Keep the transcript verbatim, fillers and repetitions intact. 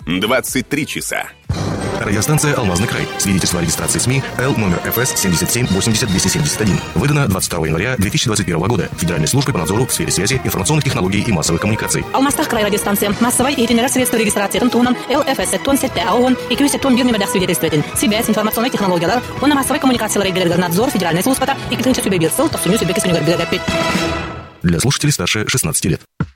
двадцать три часа. Радиостанция «Алмазный край». Свидетельство о регистрации СМИ Л номер эф эс семьдесят семь восемьдесят двести семьдесят один. Выдано двадцать второго января две тысячи двадцать первого года Федеральной службой по надзору в сфере связи, информационных технологий и массовых коммуникаций. Алмастах край радиостанция. Массовой и тренера средства регистрации Тунтуном Л эф эс сеттон сетте АОН и кю сеттон бир нөмірдәк свидетельстветін. Сибәс информационный технологиялар, оны массовой коммуникациялар игілерді надзор Федеральной службата и кітінші сөбе берсіл, тоқсыню сөбе кескінігер білер. Для слушателей старше шестнадцати лет.